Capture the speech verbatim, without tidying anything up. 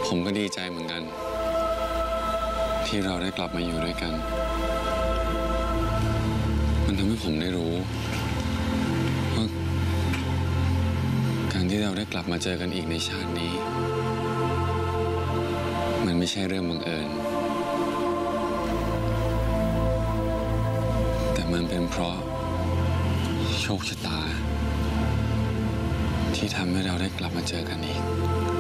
ผมก็ดีใจเหมือนกันที่เราได้กลับมาอยู่ด้วยกันมันทำให้ผมได้รู้ว่าการที่เราได้กลับมาเจอกันอีกในชาตินี้มันไม่ใช่เรื่องบังเอิญแต่มันเป็นเพราะโชคชะตาที่ทำให้เราได้กลับมาเจอกันอีก